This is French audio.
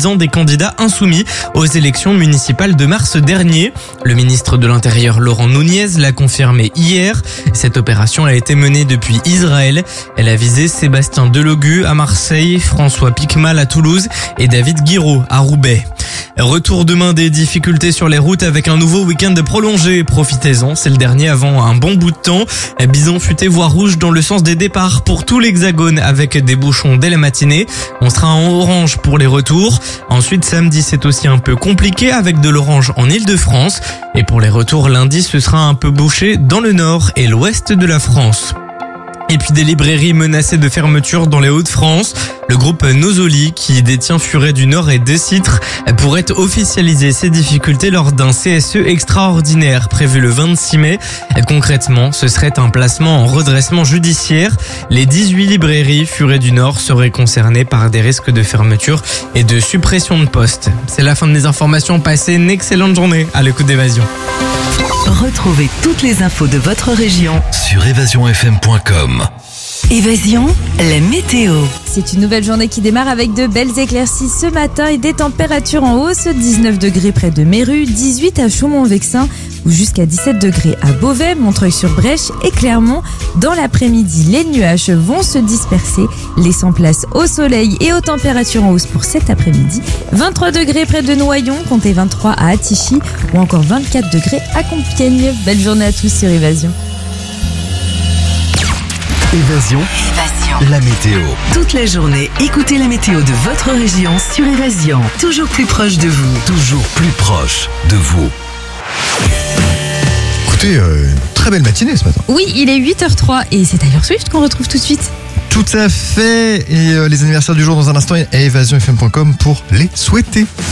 sympathisants des candidats insoumis aux élections municipales de mars dernier. Le ministre de l'Intérieur Laurent Nunez l'a confirmé hier. Cette opération a été menée depuis Israël. Elle a visé Sébastien Delogu à Marseille, François Piquemal à Toulouse et David Guiraud à Roubaix. Retour demain des difficultés sur les routes avec un nouveau week-end prolongé. Profitez-en, c'est le dernier avant un bon bout de temps. Bison futé voie rouge dans le sens des départs pour tout l'Hexagone avec des bouchons dès la matinée. On sera en orange pour les retours. Ensuite, samedi, c'est aussi un peu compliqué avec de l'orange en Île-de-France. Et pour les retours, lundi, ce sera un peu bouché dans le nord et l'ouest de la France. Et puis des librairies menacées de fermeture dans les Hauts-de-France. Le groupe Nosoli, qui détient Furet du Nord et Decitre, pourrait officialiser ses difficultés lors d'un CSE extraordinaire prévu le 26 mai. Concrètement, ce serait un placement en redressement judiciaire. Les 18 librairies Furet du Nord seraient concernées par des risques de fermeture et de suppression de postes. C'est la fin de mes informations. Passez une excellente journée à l'écoute d'Évasion. Retrouvez toutes les infos de votre région sur évasionfm.com. Évasion, la météo. C'est une nouvelle journée qui démarre avec de belles éclaircies ce matin et des températures en hausse. 19 degrés près de Méru, 18 à Chaumont-Vexin ou jusqu'à 17 degrés à Beauvais, Montreuil-sur-Brèche et Clermont. Dans l'après-midi, les nuages vont se disperser, laissant place au soleil et aux températures en hausse pour cet après-midi. 23 degrés près de Noyon, comptez 23 à Attichy ou encore 24 degrés à Compiègne. Belle journée à tous sur Évasion. Évasion, la météo. Toute la journée, écoutez la météo de votre région sur Évasion. Toujours plus proche de vous. Toujours plus proche de vous. Écoutez, très belle matinée ce matin. Oui, il est 8h03 et c'est Taylor Swift qu'on retrouve tout de suite. Tout à fait. Et les anniversaires du jour dans un instant, à évasionfm.com pour les souhaiter.